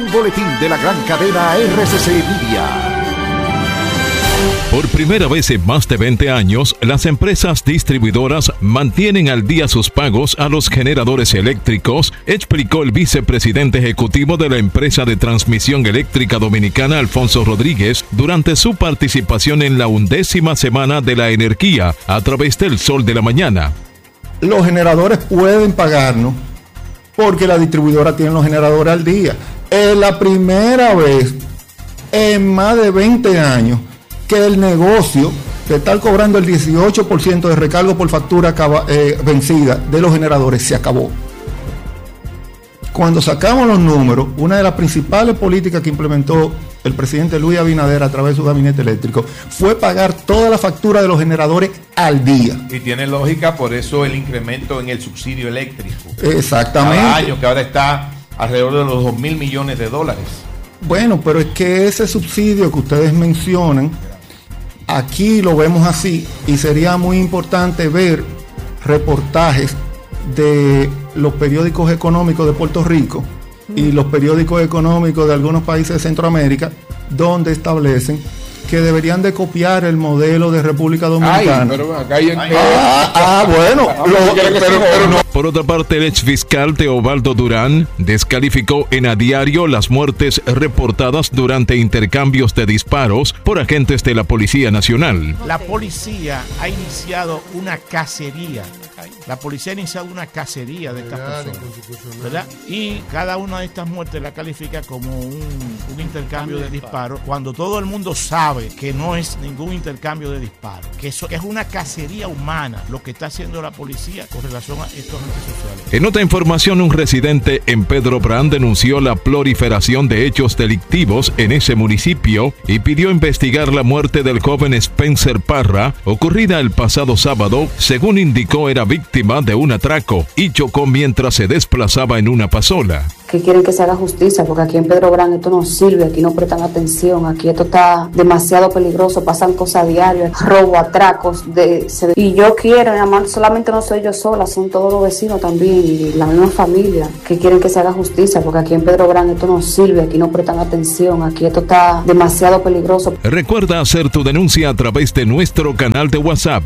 Un boletín de la gran cadena RCC Media. Por primera vez en más de 20 años, las empresas distribuidoras mantienen al día sus pagos a los generadores eléctricos, explicó el vicepresidente ejecutivo de la empresa de transmisión eléctrica dominicana, Alfonso Rodríguez, durante su participación en la 11ª Semana de la Energía a través del Sol de la Mañana. Los generadores pueden pagarnos porque la distribuidora tiene los generadores al día. Es la primera vez en más de 20 años que el negocio de estar cobrando el 18% de recargo por factura vencida de los generadores se acabó. Cuando sacamos los números, una de las principales políticas que implementó el presidente Luis Abinader a través de su gabinete eléctrico fue pagar toda la factura de los generadores al día. Y tiene lógica, por eso el incremento en el subsidio eléctrico. Exactamente. Cada año, que ahora está alrededor de los 2.000 millones de dólares. Bueno, pero es que ese subsidio que ustedes mencionan, aquí lo vemos así, y sería muy importante ver reportajes de los periódicos económicos de Puerto Rico y los periódicos económicos de algunos países de Centroamérica, donde establecen que deberían de copiar el modelo de República Dominicana. Por otra parte, el exfiscal Teobaldo Durán descalificó en A Diario las muertes reportadas durante intercambios de disparos por agentes de la Policía Nacional. La policía ha iniciado una cacería. La policía ha iniciado una cacería de estas personas, ¿verdad? Y cada una de estas muertes la califica como un intercambio de disparos, cuando todo el mundo sabe que no es ningún intercambio de disparos, que eso es una cacería humana lo que está haciendo la policía con relación a estos antisociales. En otra información, un residente en Pedro Brán denunció la proliferación de hechos delictivos en ese municipio y pidió investigar la muerte del joven Spencer Parra, ocurrida el pasado sábado. Según indicó, era víctima de un atraco y chocó mientras se desplazaba en una pasola. Que quieren que se haga justicia, porque aquí en Pedro Brán esto no sirve, aquí no prestan atención, aquí esto está demasiado peligroso, pasan cosas diarias, robo, atracos, y yo quiero, además solamente no soy yo sola, son todos los vecinos también, y la misma familia, que quieren que se haga justicia, porque aquí en Pedro Brán esto no sirve, aquí no prestan atención, aquí esto está demasiado peligroso. Recuerda hacer tu denuncia a través de nuestro canal de WhatsApp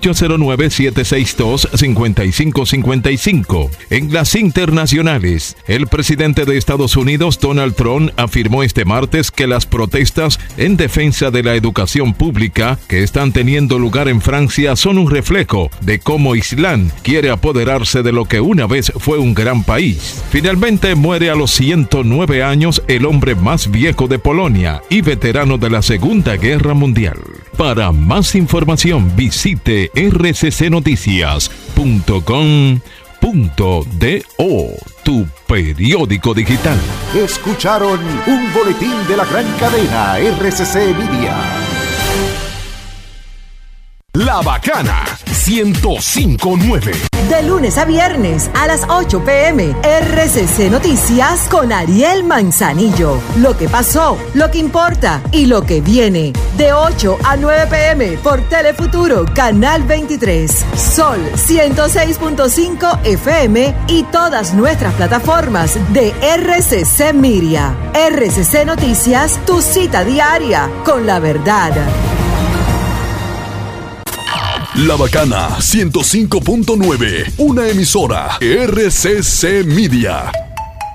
809-762-5555. En las internacionales, el presidente de Estados Unidos, Donald Trump, afirmó este martes que las protestas en defensa de la educación pública que están teniendo lugar en Francia son un reflejo de cómo Islam quiere apoderarse de lo que una vez fue un gran país. Finalmente muere a los 109 años el hombre más viejo de Polonia y veterano de la Segunda Guerra Mundial. Para más información visite rccnoticias.com.do, tu periódico digital. Escucharon un boletín de la gran cadena RCC Media. La Bacana 105.9. De lunes a viernes a las 8 p.m. RCC Noticias con Ariel Manzanillo. Lo que pasó, lo que importa y lo que viene. De 8 a 9 p.m. por Telefuturo, Canal 23. Sol 106.5 FM y todas nuestras plataformas de RCC Media. RCC Noticias, tu cita diaria con la verdad. La Bacana 105.9, una emisora RCC Media.